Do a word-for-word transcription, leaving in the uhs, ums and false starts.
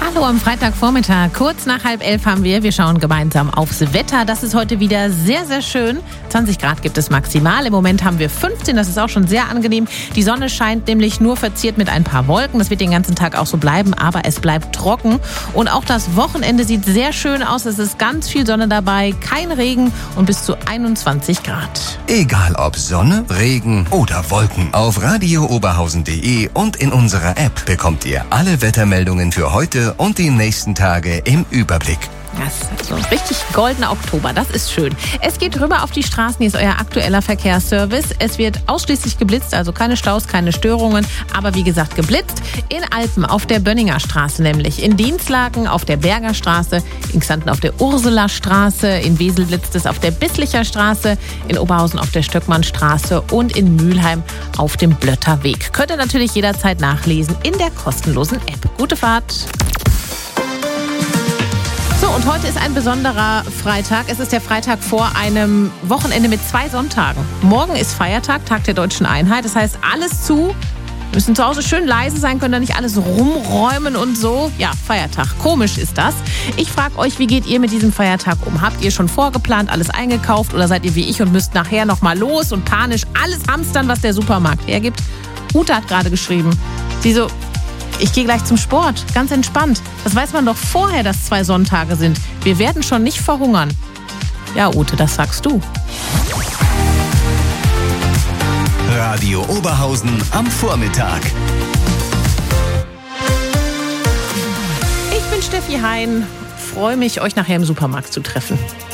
Hallo am Freitagvormittag. Kurz nach halb elf haben wir. Wir schauen gemeinsam aufs Wetter. Das ist heute wieder sehr, sehr schön. zwanzig Grad gibt es maximal. Im Moment haben wir fünfzehn. Das ist auch schon sehr angenehm. Die Sonne scheint nämlich nur verziert mit ein paar Wolken. Das wird den ganzen Tag auch so bleiben. Aber es bleibt trocken. Und auch das Wochenende sieht sehr schön aus. Es ist ganz viel Sonne dabei. Kein Regen und bis zu einundzwanzig Grad. Egal ob Sonne, Regen oder Wolken. Auf radio oberhausen punkt de und in unserer App bekommt ihr alle Wettermeldungen für heute und die nächsten Tage im Überblick. Das ist so ein richtig goldener Oktober, das ist schön. Es geht rüber auf die Straßen, hier ist euer aktueller Verkehrsservice. Es wird ausschließlich geblitzt, also keine Staus, keine Störungen, aber wie gesagt geblitzt. In Alpen auf der Bönninger Straße nämlich, in Dinslaken auf der Berger Straße, in Xanten auf der Ursulastraße, in Wesel blitzt es auf der Bisslicher Straße, in Oberhausen auf der Stöckmannstraße und in Mülheim auf dem Blötterweg. Könnt ihr natürlich jederzeit nachlesen in der kostenlosen App. Gute Fahrt! So, und heute ist ein besonderer Freitag. Es ist der Freitag vor einem Wochenende mit zwei Sonntagen. Morgen ist Feiertag, Tag der Deutschen Einheit. Das heißt, alles zu. Wir müssen zu Hause schön leise sein, können da nicht alles rumräumen und so. Ja, Feiertag. Komisch ist das. Ich frage euch, wie geht ihr mit diesem Feiertag um? Habt ihr schon vorgeplant, alles eingekauft oder seid ihr wie ich und müsst nachher nochmal los und panisch alles hamstern, was der Supermarkt hergibt? Ute hat gerade geschrieben. Sie so... Ich gehe gleich zum Sport, ganz entspannt. Das weiß man doch vorher, dass zwei Sonntage sind. Wir werden schon nicht verhungern. Ja, Ute, das sagst du. Radio Oberhausen am Vormittag. Ich bin Steffi Hein. Freue mich, euch nachher im Supermarkt zu treffen.